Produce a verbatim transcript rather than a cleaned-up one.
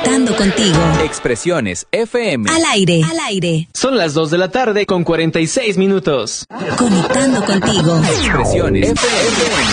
Conectando contigo. Expresiones F M. Al aire, al aire. Son las dos de la tarde con cuarenta y seis minutos. Conectando contigo. Expresiones F M.